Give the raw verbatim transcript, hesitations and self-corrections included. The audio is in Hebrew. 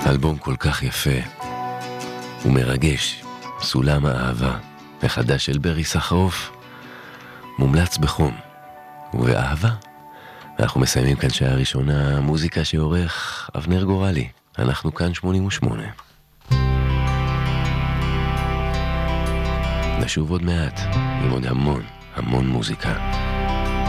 אלבום כל כך יפה ומרגש, סולם האהבה מחדש של ברי סחרוף, מומלץ בחום ובאהבה. ואנחנו מסיימים כאן שעה ראשונה, מוזיקה שעורך אבנר גורלי. אנחנו כאן שמונים ושמונה. נשוב עוד מעט עם עוד המון המון מוזיקה.